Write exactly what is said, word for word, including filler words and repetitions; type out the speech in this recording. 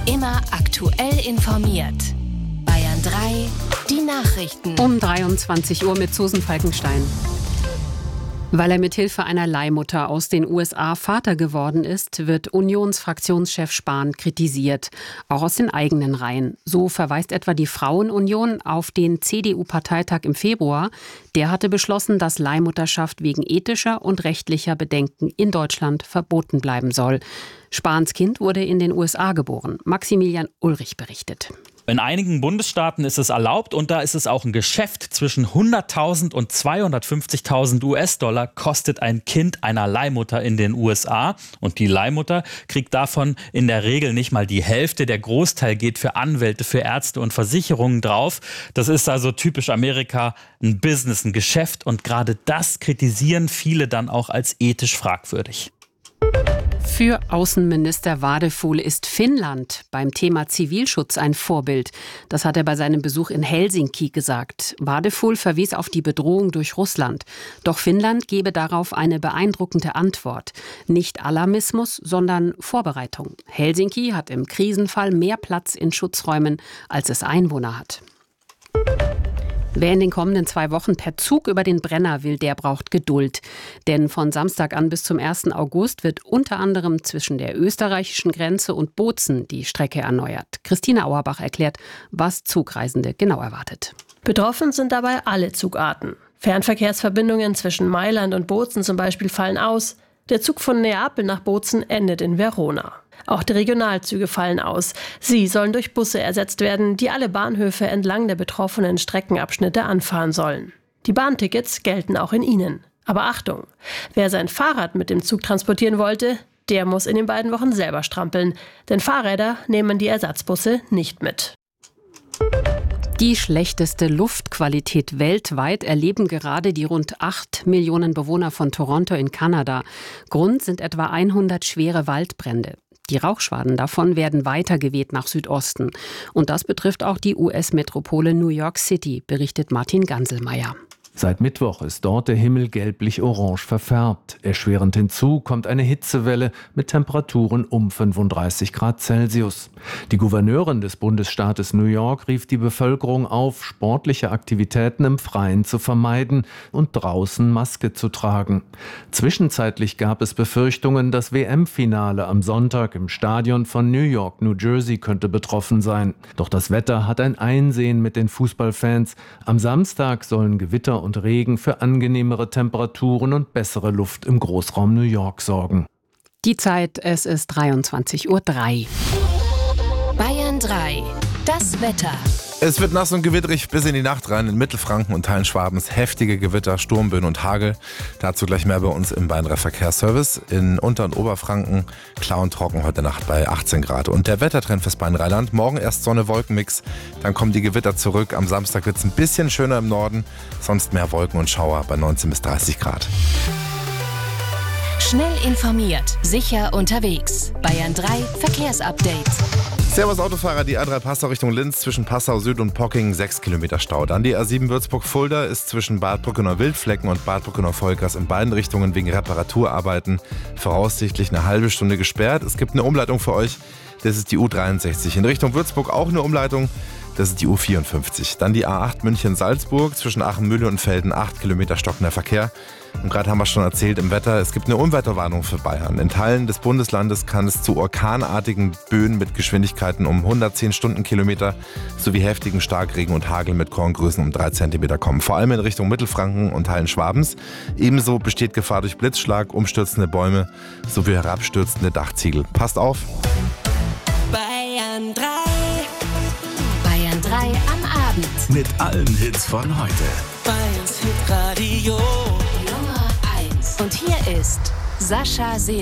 Immer aktuell informiert. Bayern drei, die Nachrichten. Um dreiundzwanzig Uhr mit Susan Falkenstein. Weil er mithilfe einer Leihmutter aus den U S A Vater geworden ist, wird Unionsfraktionschef Spahn kritisiert, auch aus den eigenen Reihen. So verweist etwa die Frauenunion auf den C D U-Parteitag im Februar. Der hatte beschlossen, dass Leihmutterschaft wegen ethischer und rechtlicher Bedenken in Deutschland verboten bleiben soll. Spahns Kind wurde in den U S A geboren. Maximilian Ulrich berichtet. In einigen Bundesstaaten ist es erlaubt und da ist es auch ein Geschäft. Zwischen hunderttausend und zweihundertfünfzigtausend U S-Dollar kostet ein Kind einer Leihmutter in den U S A. Und die Leihmutter kriegt davon in der Regel nicht mal die Hälfte. Der Großteil geht für Anwälte, für Ärzte und Versicherungen drauf. Das ist also typisch Amerika, ein Business, ein Geschäft. Und gerade das kritisieren viele dann auch als ethisch fragwürdig. Für Außenminister Wadefuhl ist Finnland beim Thema Zivilschutz ein Vorbild. Das hat er bei seinem Besuch in Helsinki gesagt. Wadefuhl verwies auf die Bedrohung durch Russland. Doch Finnland gebe darauf eine beeindruckende Antwort. Nicht Alarmismus, sondern Vorbereitung. Helsinki hat im Krisenfall mehr Platz in Schutzräumen, als es Einwohner hat. Wer in den kommenden zwei Wochen per Zug über den Brenner will, der braucht Geduld. Denn von Samstag an bis zum ersten August wird unter anderem zwischen der österreichischen Grenze und Bozen die Strecke erneuert. Christine Auerbach erklärt, was Zugreisende genau erwartet. Betroffen sind dabei alle Zugarten. Fernverkehrsverbindungen zwischen Mailand und Bozen zum Beispiel fallen aus. Der Zug von Neapel nach Bozen endet in Verona. Auch die Regionalzüge fallen aus. Sie sollen durch Busse ersetzt werden, die alle Bahnhöfe entlang der betroffenen Streckenabschnitte anfahren sollen. Die Bahntickets gelten auch in ihnen. Aber Achtung, wer sein Fahrrad mit dem Zug transportieren wollte, der muss in den beiden Wochen selber strampeln. Denn Fahrräder nehmen die Ersatzbusse nicht mit. Die schlechteste Luftqualität weltweit erleben gerade die rund acht Millionen Bewohner von Toronto in Kanada. Grund sind etwa hundert schwere Waldbrände. Die Rauchschwaden davon werden weitergeweht nach Südosten. Und das betrifft auch die U S-Metropole New York City, berichtet Martin Ganselmeier. Seit Mittwoch ist dort der Himmel gelblich-orange verfärbt. Erschwerend hinzu kommt eine Hitzewelle mit Temperaturen um fünfunddreißig Grad Celsius. Die Gouverneurin des Bundesstaates New York rief die Bevölkerung auf, sportliche Aktivitäten im Freien zu vermeiden und draußen Maske zu tragen. Zwischenzeitlich gab es Befürchtungen, das W M-Finale am Sonntag im Stadion von New York, New Jersey könnte betroffen sein. Doch das Wetter hat ein Einsehen mit den Fußballfans. Am Samstag sollen Gewitter und Regen für angenehmere Temperaturen und bessere Luft im Großraum New York sorgen. Die Zeit, es ist dreiundzwanzig Uhr drei. Bayern drei, das Wetter. Es wird nass und gewitterig bis in die Nacht rein. In Mittelfranken und Teilen Schwabens heftige Gewitter, Sturmböen und Hagel. Dazu gleich mehr bei uns im Bayern drei Verkehrsservice. In Unter- und Oberfranken klar und trocken heute Nacht bei achtzehn Grad. Und der Wettertrend fürs Bayern Rheinland. Morgen erst Sonne-Wolkenmix, dann kommen die Gewitter zurück. Am Samstag wird es ein bisschen schöner im Norden. Sonst mehr Wolken und Schauer bei neunzehn bis dreißig Grad. Schnell informiert, sicher unterwegs. Bayern drei Verkehrsupdate. Servus Autofahrer, die A drei Passau Richtung Linz zwischen Passau Süd und Pocking sechs Kilometer Stau. Dann die A sieben Würzburg-Fulda ist zwischen Bad Brückenau-Wildflecken und Bad Brückenau-Volkers in beiden Richtungen wegen Reparaturarbeiten voraussichtlich eine halbe Stunde gesperrt. Es gibt eine Umleitung für euch, das ist die U dreiundsechzig. In Richtung Würzburg auch eine Umleitung, das ist die U vierundfünfzig. Dann die A acht München-Salzburg zwischen Aachen-Mühle und Velden, acht Kilometer stockender Verkehr. Und gerade haben wir schon erzählt, im Wetter, es gibt eine Unwetterwarnung für Bayern. In Teilen des Bundeslandes kann es zu orkanartigen Böen mit Geschwindigkeiten um hundertzehn Stundenkilometer sowie heftigen Starkregen und Hagel mit Korngrößen um drei Zentimeter kommen. Vor allem in Richtung Mittelfranken und Teilen Schwabens. Ebenso besteht Gefahr durch Blitzschlag, umstürzende Bäume sowie herabstürzende Dachziegel. Passt auf! Bayern drei. Bayern drei am Abend. Mit allen Hits von heute. Bayerns Hitradio Nummer eins. Und hier ist Sascha Seele.